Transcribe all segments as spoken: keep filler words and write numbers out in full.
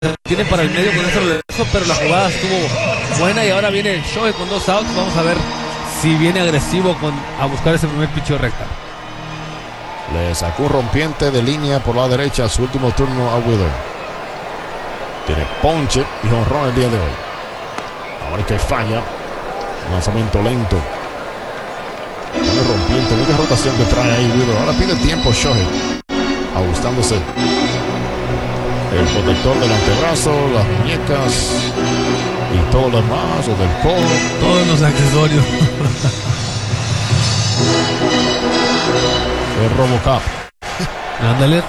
tiene para el medio con ese regreso, pero la jugada estuvo buena y ahora viene el Shohei con dos outs. Vamos a ver si viene agresivo con, a buscar ese primer picheo recta. Le sacó un rompiente de línea por la derecha, su último turno a Wheeler. Tiene ponche y jonrón el día de hoy. Ahora que falla, lanzamiento lento. Tiene rompiente, mucha rotación que trae ahí Wheeler. Ahora pide tiempo Shohei, ajustándose el protector del antebrazo, las muñecas y todo lo demás, o del codo. Todos los accesorios. El Robocop. Ándale.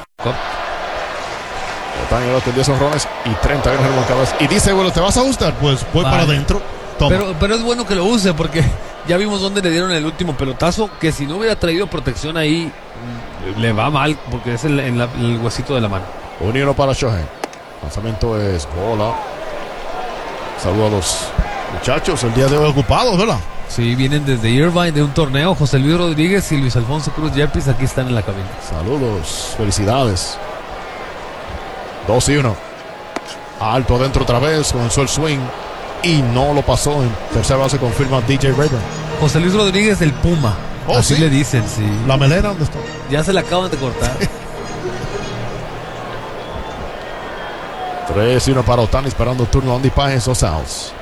Están en los diez honrones y treinta ganas remolcadas. Y dice, bueno, ¿te vas a ajustar? Pues voy vale. para adentro. Toma. Pero, pero es bueno que lo use porque ya vimos dónde le dieron el último pelotazo, que si no hubiera traído protección ahí, le va mal porque es el, en la, el huesito de la mano. Un hilo para Shohei. Lanzamiento es bola. Saludos a los muchachos el día de hoy ocupados, ¿verdad? Sí, vienen desde Irvine de un torneo. José Luis Rodríguez y Luis Alfonso Cruz Yepis aquí están en la cabina. Saludos, felicidades. Dos y uno. Alto adentro otra vez, comenzó el swing y no lo pasó. En tercera base confirma D J Rayburn. José Luis Rodríguez el Puma. Oh, así ¿sí? le dicen, sí. ¿La melena dónde está? Ya se la acaban de cortar. tres y uno para Ohtani, esperando turno. Andy Páez, dos outs.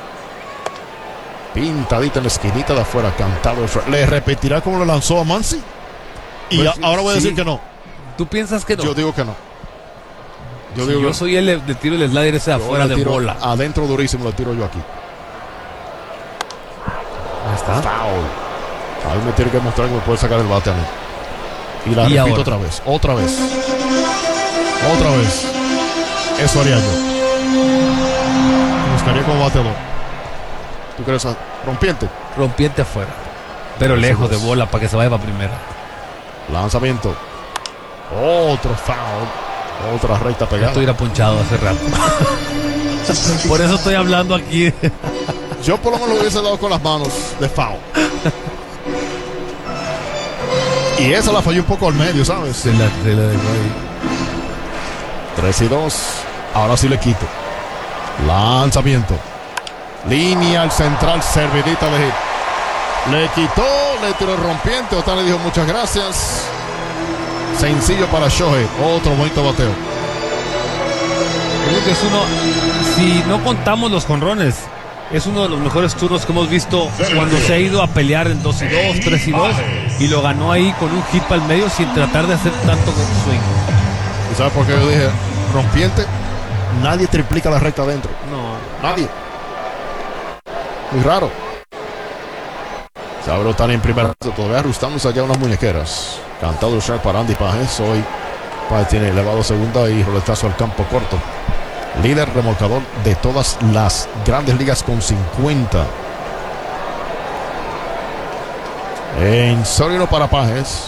Pintadita en la esquinita de afuera, cantado. ¿Le repetirá como lo lanzó a Muncy? Y pues, a, ahora voy a decir sí. que no. ¿Tú piensas que no? Yo digo que no. Yo, si digo yo que soy el de tiro el slider ese de afuera de bola. Adentro durísimo, lo tiro yo aquí. Ahí está. Foul. A mí me tiene que mostrar que me puede sacar el bate a mí. Y la y repito ahora. otra vez, otra vez. Otra vez. Eso haría yo. Me gustaría como bateador. ¿Tú crees? Rompiente. Rompiente afuera. Pero lejos de bola para que se vaya para primera. Lanzamiento. Otro foul. Otra recta pegada. Estoy punchado hace rato. Por eso estoy hablando aquí. Yo por lo menos lo hubiese dado con las manos de foul. Y esa la falló un poco al medio, ¿sabes? Se la, se la dejó ahí. tres y dos. Ahora sí le quito. Lanzamiento. Línea al central, servidita de hit. Le quitó, le tiró el rompiente. Ohtani le dijo muchas gracias. Sencillo para Shohei. Otro bonito bateo. Creo que es uno, si no contamos los jonrones, es uno de los mejores turnos que hemos visto cuando se ha ido a pelear en dos y dos, tres y dos, y lo ganó ahí con un hit para el medio sin tratar de hacer tanto swing. ¿Y sabes por qué yo dije rompiente? Nadie triplica la recta adentro. No. Nadie. Muy raro. Se abre Ohtani en primer rato, todavía ajustándose allá unas muñequeras. Cantado short para Andy Páez. Hoy Páez tiene elevado segunda y roletazo al campo corto. Líder remolcador de todas las grandes ligas con cincuenta. En Sorino para Páez.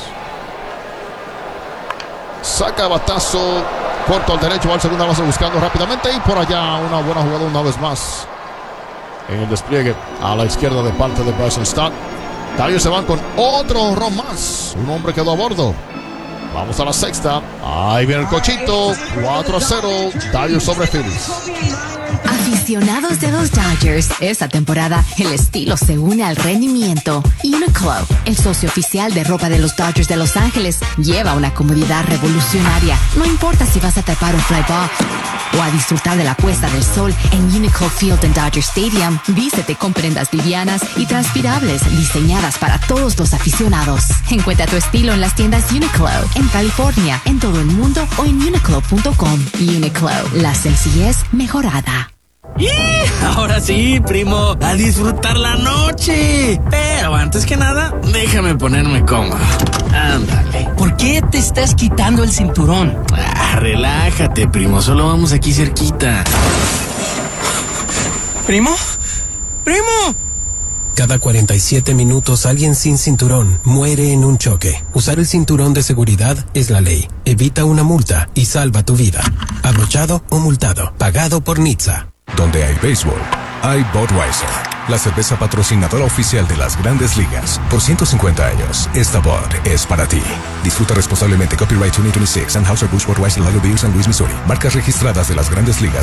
Saca batazo corto al derecho, va al segunda base buscando rápidamente. Y por allá una buena jugada una vez más. En el despliegue a la izquierda de parte de Bryson Stott. Dodgers se van con otro honrón más. Un hombre quedó a bordo. Vamos a la sexta. Ahí viene el cochito. cuatro a cero. Dodgers sobre Phillies. Aficionados de los Dodgers, esta temporada el estilo se une al rendimiento. Uniqlo, el socio oficial de ropa de los Dodgers de Los Ángeles, lleva una comodidad revolucionaria. No importa si vas a tapar un fly ball o a disfrutar de la puesta del sol en Uniqlo Field en Dodger Stadium. Vístete con prendas livianas y transpirables diseñadas para todos los aficionados. Encuentra tu estilo en las tiendas Uniqlo en California, en todo el mundo o en uniqlo punto com. Uniqlo, la sencillez mejorada. ¡Y! Ahora sí, primo, a disfrutar la noche. Pero antes que nada, déjame ponerme cómodo. Ándale. ¿Por qué te estás quitando el cinturón? Ah, relájate, primo, solo vamos aquí cerquita. ¿Primo? ¡Primo! Cada cuarenta y siete minutos alguien sin cinturón muere en un choque. Usar el cinturón de seguridad es la ley. Evita una multa y salva tu vida. Abrochado o multado. Pagado por N H T S A. Donde hay béisbol, hay Budweiser, la cerveza patrocinadora oficial de las Grandes Ligas. Por ciento cincuenta años, esta Bud es para ti. Disfruta responsablemente. Copyright veinte veintiséis, Anheuser-Busch Budweiser Lager Beer, San Luis, Missouri. Marcas registradas de las Grandes Ligas.